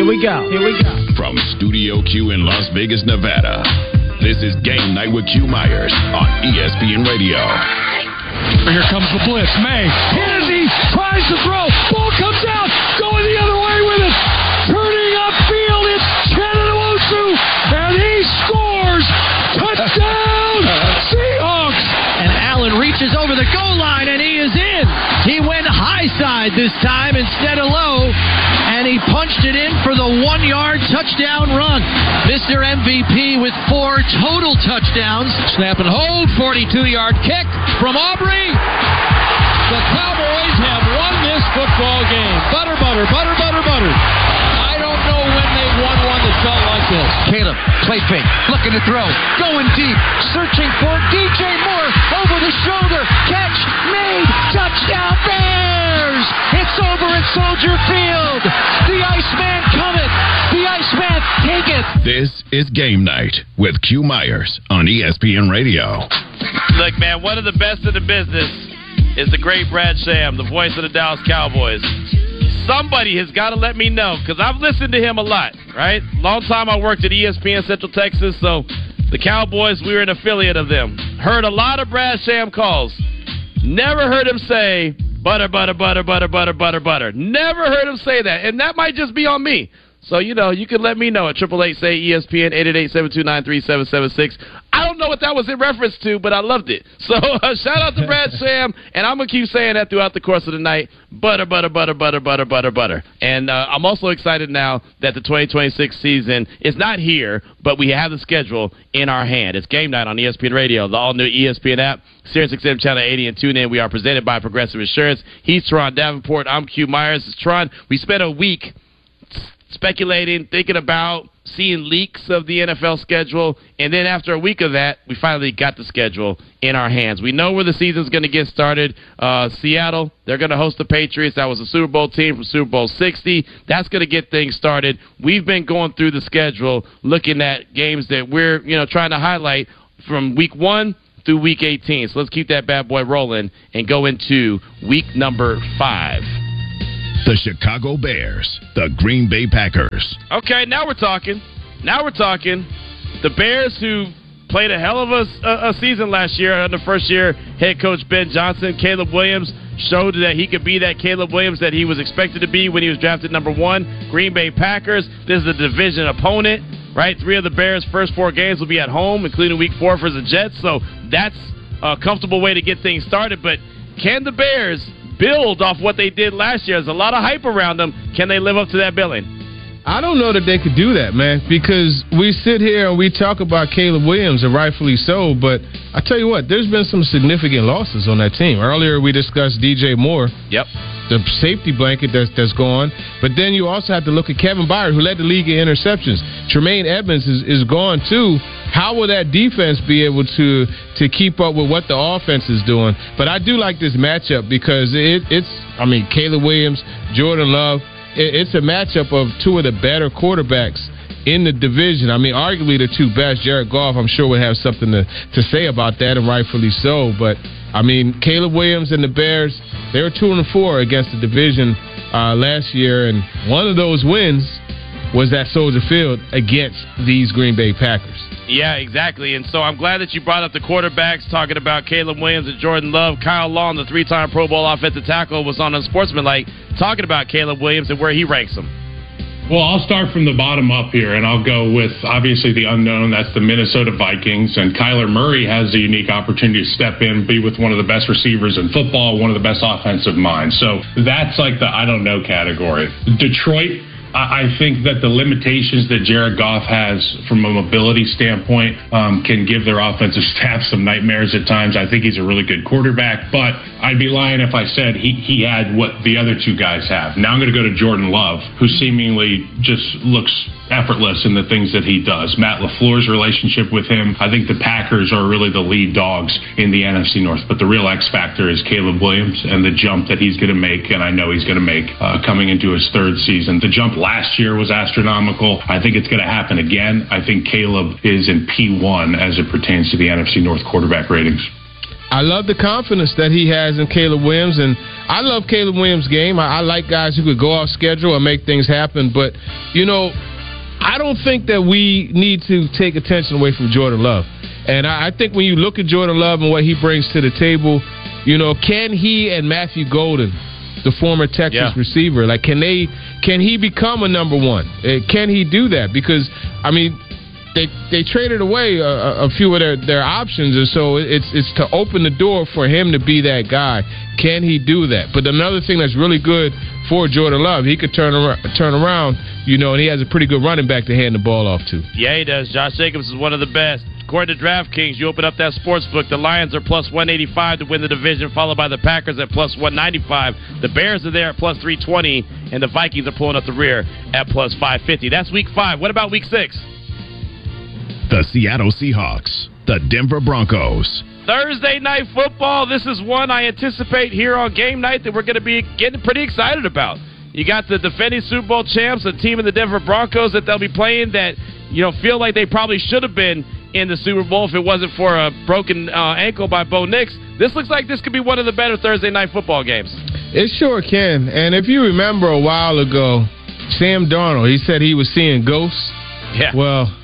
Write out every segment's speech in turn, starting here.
Here we go. From Studio Q in Las Vegas, Nevada, this is Game Night with Q Myers on ESPN Radio. Here comes the blitz. May. Hennessy tries to throw. Ball comes out. Going the other way with it. Turning upfield. It's Chenowusu. And he scores. Touchdown. Seahawks. And Allen reaches over the goal line, and he is in. He went high side this time instead of low, and he punched it in for the 1-yard touchdown run. Mr. MVP with 4 total touchdowns. Snap and hold, 42-yard kick from Aubrey. The Cowboys have won this football game. Butter. I don't know when they won one that felt like this. Caleb, play fake, looking to throw, going deep, searching for DJ Moore, over the shoulder, catch, made, touchdown Bears! It's over at Soldier Field. The Iceman cometh, the Iceman taketh. This is Game Night with Q Myers on ESPN Radio. Look, man, one of the best in the business is the great Brad Sham, the voice of the Dallas Cowboys. Somebody has got to let me know, because I've listened to him a lot, right? Long time I worked at ESPN Central Texas, so the Cowboys, we were an affiliate of them. Heard a lot of Brad Sham calls. Never heard him say, butter. Never heard him say that, and that might just be on me. So, you can let me know at 888-SAY-ESPN, 888-729-3776. I don't know what that was in reference to, but I loved it. So, shout out to Brad Sham, and I'm going to keep saying that throughout the course of the night. Butter. And I'm also excited now that the 2026 season is not here, but we have the schedule in our hand. It's Game Night on ESPN Radio, the all-new ESPN app, SiriusXM Channel 80, and tune in. We are presented by Progressive Insurance. He's Teron Davenport. I'm Q Myers. It's Teron. We spent a week speculating, thinking about, seeing leaks of the NFL schedule, and then after a week of that, we finally got the schedule in our hands. We know where the season's going to get started. Seattle, they're going to host the Patriots. That was a Super Bowl team from Super Bowl 60. That's going to get things started. We've been going through the schedule, looking at games that we're trying to highlight from week 1 through week 18. So let's keep that bad boy rolling and go into week number 5. The Chicago Bears, the Green Bay Packers. Okay, now we're talking. The Bears, who played a hell of a season last year under first-year head coach Ben Johnson. Caleb Williams showed that he could be that Caleb Williams that he was expected to be when he was drafted number 1. Green Bay Packers, this is a division opponent, right? 3 of the Bears' first 4 games will be at home, including week 4 for the Jets. So that's a comfortable way to get things started. But can the Bears build off what they did last year? There's a lot of hype around them. Can they live up to that billing? I don't know that they could do that, man, because we sit here and we talk about Caleb Williams, and rightfully so, but I tell you what, there's been some significant losses on that team. Earlier we discussed DJ Moore. Yep. The safety blanket that's gone. But then you also have to look at Kevin Byard, who led the league in interceptions. Tremaine Edmonds is gone, too. How will that defense be able to keep up with what the offense is doing? But I do like this matchup because it's Caleb Williams, Jordan Love. It's a matchup of 2 of the better quarterbacks in the division. Arguably the 2 best. Jared Goff, I'm sure, would have something to say about that, and rightfully so. But, Caleb Williams and the Bears, they were 2-4 against the division last year, and one of those wins was at Soldier Field against these Green Bay Packers. Yeah, exactly. And so I'm glad that you brought up the quarterbacks, talking about Caleb Williams and Jordan Love. Kyle Long, the 3-time Pro Bowl offensive tackle, was on Unsportsmanlike talking about Caleb Williams and where he ranks him. Well, I'll start from the bottom up here, and I'll go with, obviously, the unknown. That's the Minnesota Vikings. And Kyler Murray has a unique opportunity to step in, be with one of the best receivers in football, one of the best offensive minds. So that's like the I don't know category. Detroit, I think that the limitations that Jared Goff has from a mobility standpoint can give their offensive staff some nightmares at times. I think he's a really good quarterback, but I'd be lying if I said he had what the other 2 guys have. Now I'm going to go to Jordan Love, who seemingly just looks effortless in the things that he does. Matt LaFleur's relationship with him, I think the Packers are really the lead dogs in the NFC North, but the real X factor is Caleb Williams and the jump that he's going to make, and I know he's going to make coming into his 3rd season. The jump last year was astronomical. I think it's going to happen again. I think Caleb is in P1 as it pertains to the NFC North quarterback ratings. I love the confidence that he has in Caleb Williams, and I love Caleb Williams' game. I like guys who could go off schedule and make things happen. But, I don't think that we need to take attention away from Jordan Love. And I think when you look at Jordan Love and what he brings to the table, can he and Matthew Golden, the former Texas receiver, can he become a number one? Can he do that? Because, they traded away a few of their options, and so it's to open the door for him to be that guy. Can he do that? But another thing that's really good for Jordan Love, he could turn around, and he has a pretty good running back to hand the ball off to. Yeah, he does. Josh Jacobs is one of the best. According to DraftKings, you open up that sports book, the Lions are plus 185 to win the division, followed by the Packers at plus 195. The Bears are there at plus 320, and the Vikings are pulling up the rear at plus 550. That's week 5. What about week 6? The Seattle Seahawks, the Denver Broncos. Thursday night football. This is one I anticipate here on game night that we're going to be getting pretty excited about. You got the defending Super Bowl champs, a team of the Denver Broncos that they'll be playing that, feel like they probably should have been in the Super Bowl if it wasn't for a broken ankle by Bo Nix. This looks like this could be one of the better Thursday night football games. It sure can. And if you remember a while ago, Sam Darnold, he said he was seeing ghosts. Yeah. Well,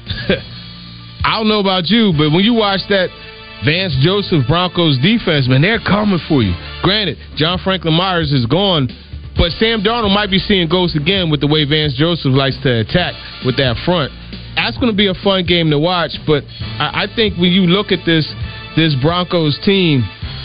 I don't know about you, but when you watch that Vance Joseph Broncos defense, man, they're coming for you. Granted, John Franklin Myers is gone, but Sam Darnold might be seeing ghosts again with the way Vance Joseph likes to attack with that front. That's going to be a fun game to watch, but I think when you look at this Broncos team,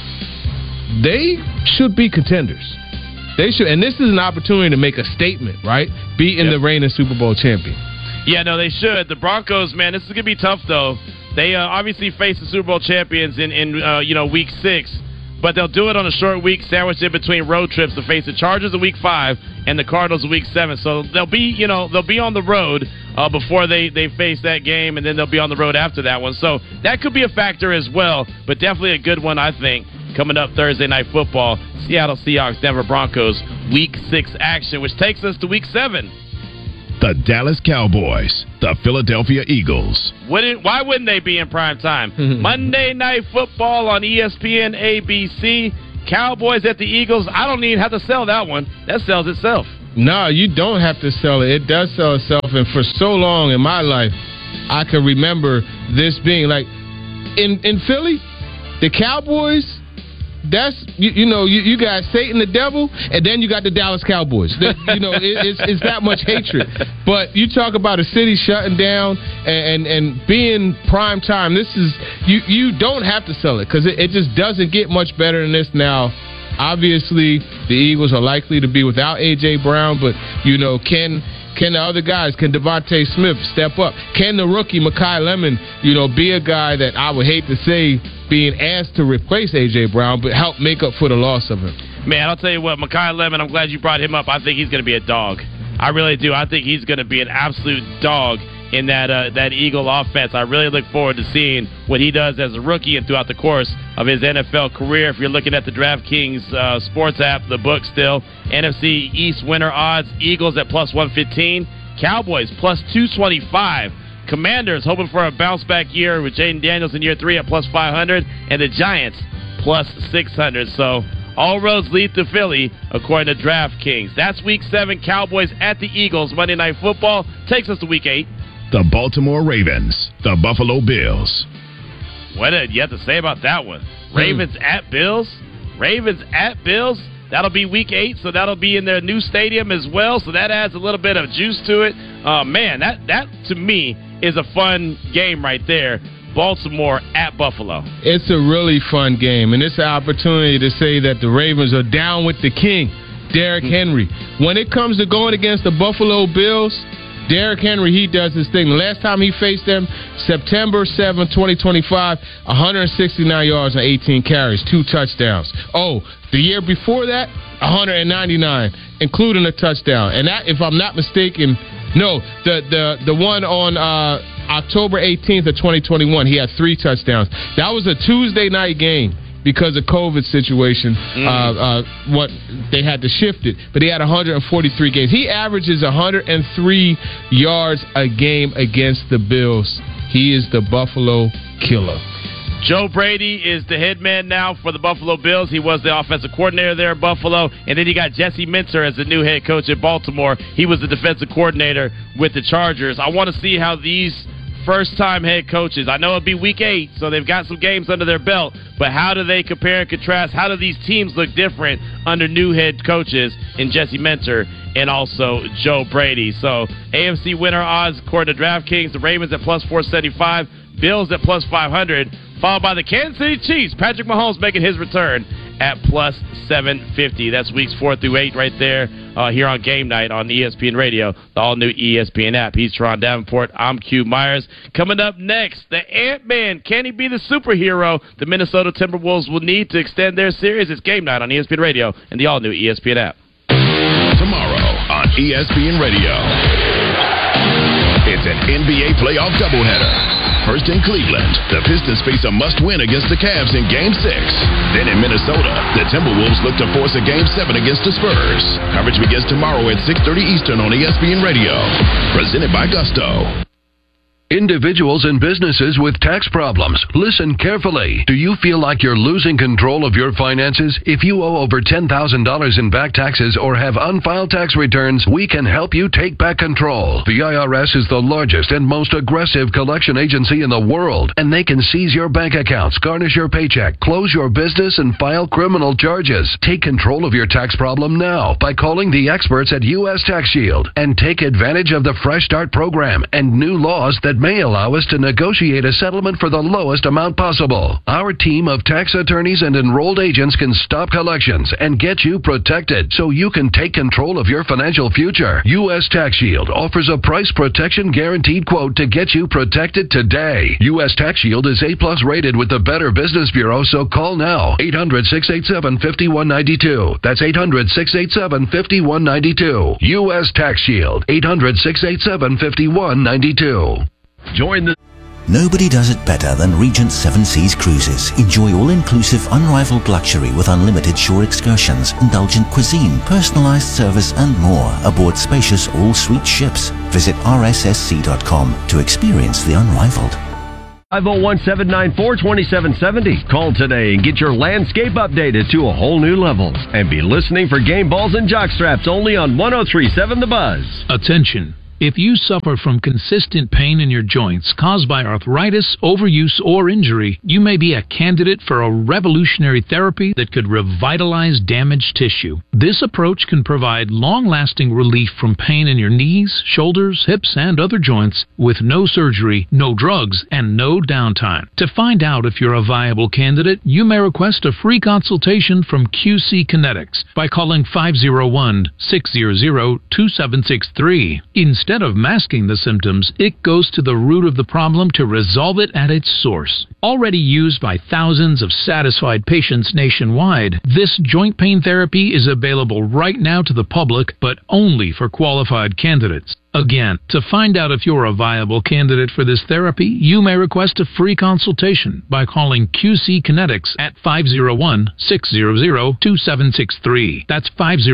they should be contenders. They should, and this is an opportunity to make a statement, right? Beating the reigning Super Bowl champion. Yeah, no, they should. The Broncos, man, this is going to be tough, though. They obviously face the Super Bowl champions in week 6, but they'll do it on a short week sandwiched in between road trips to face the Chargers in week 5 and the Cardinals in week 7. So they'll be on the road before they face that game, and then they'll be on the road after that one. So that could be a factor as well, but definitely a good one, I think, coming up Thursday night football. Seattle Seahawks, Denver Broncos, week 6 action, which takes us to week 7. The Dallas Cowboys, the Philadelphia Eagles. Why wouldn't they be in prime time? Monday Night Football on ESPN, ABC. Cowboys at the Eagles. I don't even have to sell that one. That sells itself. No, you don't have to sell it. It does sell itself. And for so long in my life, I can remember this being like in Philly, the Cowboys. That's you got Satan the devil, and then you got the Dallas Cowboys. It's that much hatred. But you talk about a city shutting down and being prime time. This is you don't have to sell it because it just doesn't get much better than this now. Obviously, the Eagles are likely to be without A.J. Brown, but can the other guys, can Devontae Smith step up? Can the rookie Mekhi Lemon, be a guy that I would hate to say being asked to replace A.J. Brown, but help make up for the loss of him? Man, I'll tell you what, Mekhi Lemon, I'm glad you brought him up. I think he's going to be a dog. I really do. I think he's going to be an absolute dog in that Eagle offense. I really look forward to seeing what he does as a rookie and throughout the course of his NFL career. If you're looking at the DraftKings sports app, the book still, NFC East winner odds, Eagles at plus 115, Cowboys plus 225, Commanders hoping for a bounce-back year with Jaden Daniels in year 3 at plus 500, and the Giants plus 600. So all roads lead to Philly, according to DraftKings. That's Week 7, Cowboys at the Eagles. Monday Night Football takes us to Week 8. The Baltimore Ravens, the Buffalo Bills. What did you have to say about that one? Ravens at Bills? Ravens at Bills? That'll be Week 8, so that'll be in their new stadium as well, so that adds a little bit of juice to it. Man, that to me is a fun game right there. Baltimore at Buffalo. It's a really fun game, and it's an opportunity to say that the Ravens are down with the king, Derrick Henry. When it comes to going against the Buffalo Bills, Derrick Henry, he does his thing. The last time he faced them, September 7, 2025, 169 yards and 18 carries, 2 touchdowns. Oh, the year before that, 199, including a touchdown. And that, if I'm not mistaken, no, the one on October 18th of 2021, he had 3 touchdowns. That was a Tuesday night game. Because of COVID situation, what they had to shift it. But he had 143 games. He averages 103 yards a game against the Bills. He is the Buffalo killer. Joe Brady is the head man now for the Buffalo Bills. He was the offensive coordinator there at Buffalo. And then you got Jesse Minter as the new head coach at Baltimore. He was the defensive coordinator with the Chargers. I want to see how these first-time head coaches, I know it'll be week 8, so they've got some games under their belt, but how do they compare and contrast? How do these teams look different under new head coaches in Jesse Minter and also Joe Brady? So AFC winner odds, according to DraftKings, the Ravens at plus 475, Bills at plus 500, followed by the Kansas City Chiefs. Patrick Mahomes making his return at plus 750. That's weeks 4 through 8 right there here on Game Night on ESPN Radio, the all-new ESPN app. He's Teron Davenport. I'm Q Myers. Coming up next, the Ant-Man. Can he be the superhero the Minnesota Timberwolves will need to extend their series? It's Game Night on ESPN Radio and the all-new ESPN app. Tomorrow on ESPN Radio, it's an NBA playoff doubleheader. First in Cleveland, the Pistons face a must-win against the Cavs in Game 6. Then in Minnesota, the Timberwolves look to force a Game 7 against the Spurs. Coverage begins tomorrow at 6:30 Eastern on ESPN Radio. Presented by Gusto. Individuals and businesses with tax problems, listen carefully. Do you feel like you're losing control of your finances? If you owe over $10,000 in back taxes or have unfiled tax returns, we can help you take back control. The IRS is the largest and most aggressive collection agency in the world, and they can seize your bank accounts, garnish your paycheck, close your business, and file criminal charges. Take control of your tax problem now by calling the experts at U.S. Tax Shield and take advantage of the Fresh Start program and new laws that may allow us to negotiate a settlement for the lowest amount possible. Our team of tax attorneys and enrolled agents can stop collections and get you protected so you can take control of your financial future. U.S. Tax Shield offers a price protection guaranteed quote to get you protected today. U.S. Tax Shield is A+ rated with the Better Business Bureau, so call now. 800-687-5192. That's 800-687-5192. U.S. Tax Shield. 800-687-5192. Join the... Nobody does it better than Regent Seven Seas Cruises. Enjoy all-inclusive, unrivaled luxury with unlimited shore excursions, indulgent cuisine, personalized service, and more aboard spacious all-suite ships. Visit rssc.com to experience the unrivaled. 501-794-2770. Call today and get your landscape updated to a whole new level. And be listening for game balls and jock straps only on 103.7 The Buzz. Attention. If you suffer from consistent pain in your joints caused by arthritis, overuse, or injury, you may be a candidate for a revolutionary therapy that could revitalize damaged tissue. This approach can provide long-lasting relief from pain in your knees, shoulders, hips, and other joints with no surgery, no drugs, and no downtime. To find out if you're a viable candidate, you may request a free consultation from QC Kinetics by calling 501-600-2763. Instead of masking the symptoms, it goes to the root of the problem to resolve it at its source. Already used by thousands of satisfied patients nationwide, this joint pain therapy is available right now to the public, but only for qualified candidates. Again, to find out if you're a viable candidate for this therapy, you may request a free consultation by calling QC Kinetics at 501-600-2763. That's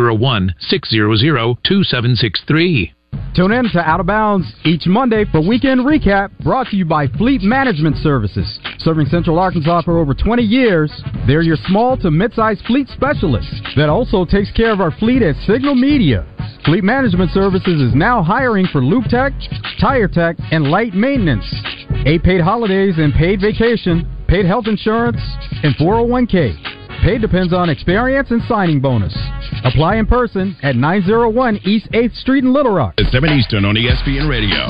501-600-2763. Tune in to Out of Bounds each Monday for Weekend Recap, brought to you by Fleet Management Services. Serving Central Arkansas for over 20 years, they're your small to mid-sized fleet specialist that also takes care of our fleet at Signal Media. Fleet Management Services is now hiring for Loop Tech, Tire Tech, and light maintenance. 8 paid holidays and paid vacation, paid health insurance, and 401k. Pay depends on experience and signing bonus. Apply in person at 901 East 8th Street in Little Rock. At 7 Eastern on ESPN Radio.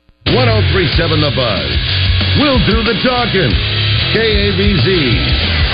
103.7 The Buzz. We'll do the talking. KABZ.